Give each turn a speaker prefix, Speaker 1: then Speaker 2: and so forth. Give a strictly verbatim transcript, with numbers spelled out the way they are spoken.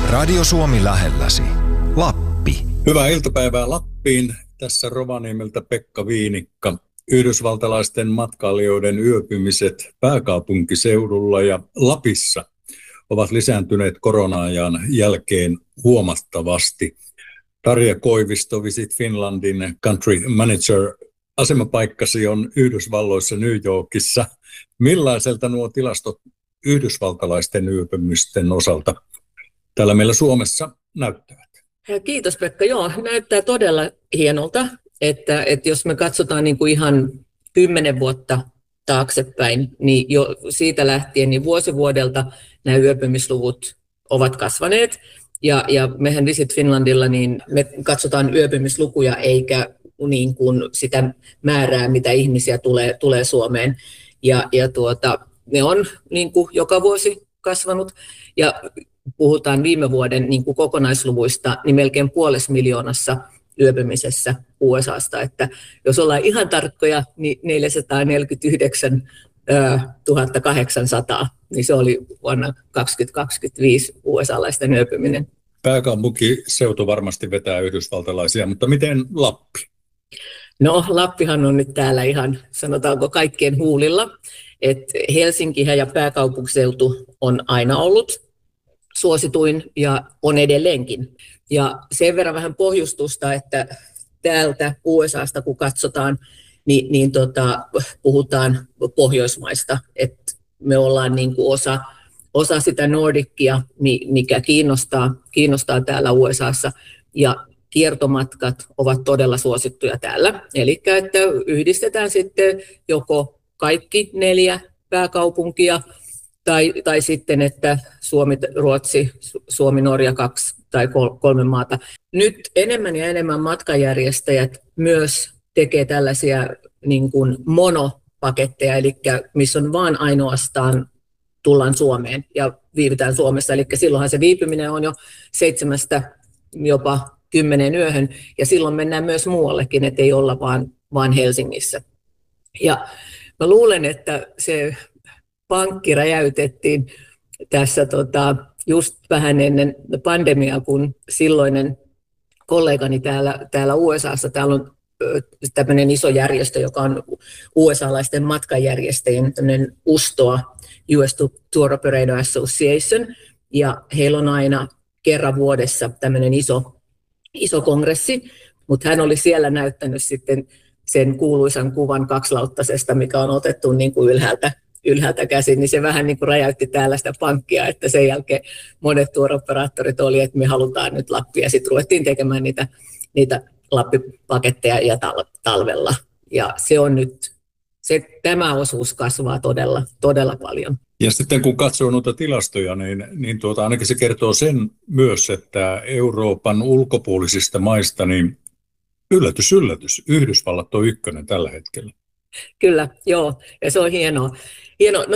Speaker 1: Radio Suomi lähelläsi. Lappi.
Speaker 2: Hyvää iltapäivää Lappiin. Tässä Rovaniemeltä Pekka Viinikka. Yhdysvaltalaisten matkailijoiden yöpymiset pääkaupunkiseudulla ja Lapissa ovat lisääntyneet korona-ajan jälkeen huomattavasti. Tarja Koivisto, Visit Finlandin country manager. Asemapaikkasi on Yhdysvalloissa New Yorkissa. Millaiselta nuo tilastot yhdysvaltalaisten yöpymisten osalta täällä meillä Suomessa näyttävät?
Speaker 3: Kiitos Pekka. Joo, näyttää todella hienolta, että, että jos me katsotaan niin kuin ihan kymmenen vuotta taaksepäin, niin jo siitä lähtien niin vuosi vuodelta nämä yöpymisluvut ovat kasvaneet. Ja, ja mehän Visit Finlandilla niin me katsotaan yöpymislukuja eikä niin kuin sitä määrää, mitä ihmisiä tulee, tulee Suomeen. Ja, ja tuota, ne on niin kuin joka vuosi kasvanut. Ja puhutaan viime vuoden niin kuin kokonaisluvuista, niin melkein puolessa miljoonassa yöpymisessä U S A:sta. Että jos ollaan ihan tarkkoja, niin neljäsataaneljäkymmentäyhdeksäntuhatta kahdeksansataa, niin se oli vuonna kaksituhattakaksikymmentäviisi U S A-laisten yöpyminen.
Speaker 2: Pääkaupunkiseutu varmasti vetää yhdysvaltalaisia, mutta miten Lappi?
Speaker 3: No Lappihan on nyt täällä ihan, sanotaanko, kaikkien huulilla. että Helsinkihän ja pääkaupunkiseutu on aina ollut suosituin ja on edelleenkin. Ja sen verran vähän pohjustusta, että täältä U S A:sta kun katsotaan, niin, niin tota, puhutaan Pohjoismaista, että me ollaan niin kuin osa, osa sitä Nordicia, mikä kiinnostaa, kiinnostaa täällä U S A:ssa, ja kiertomatkat ovat todella suosittuja täällä. Eli että yhdistetään sitten joko kaikki neljä pääkaupunkia, Tai, tai sitten, että Suomi, Ruotsi, Suomi, Norja, kaksi tai kolme maata. Nyt enemmän ja enemmän matkanjärjestäjät myös tekee tällaisia niin kuin monopaketteja, eli missä on vain ainoastaan tullaan Suomeen ja viivytään Suomessa. Eli silloinhan se viipyminen on jo seitsemästä jopa kymmeneen yöhön, ja silloin mennään myös muuallekin, ettei olla vaan, vaan Helsingissä. Ja mä luulen, että se pankki räjäytettiin tässä tota, just vähän ennen pandemiaa, kun silloinen kollegani täällä, täällä U S A:ssa, täällä on tämmöinen iso järjestö, joka on U S A-laisten matkanjärjestäjien U S T O A, U S Tour Operator Association, ja heillä on aina kerran vuodessa tämmöinen iso, iso kongressi, mutta hän oli siellä näyttänyt sitten sen kuuluisan kuvan kaksilautasesta, mikä on otettu niin kuin ylhäältä, ylhäältä käsin, niin se vähän niin kuin räjäytti täällä sitä pankkia, että sen jälkeen monet tuoroperaattorit oli, että me halutaan nyt Lappia, ja sitten ruvettiin tekemään niitä, niitä Lappipaketteja ja talvella, ja se on nyt, se, tämä osuus kasvaa todella, todella paljon.
Speaker 2: Ja sitten kun katsoo noita tilastoja, niin, niin tuota, ainakin se kertoo sen myös, että Euroopan ulkopuolisista maista, niin yllätys, yllätys, Yhdysvallat on ykkönen tällä hetkellä.
Speaker 3: Kyllä, joo, ja se on hienoa. hienoa. No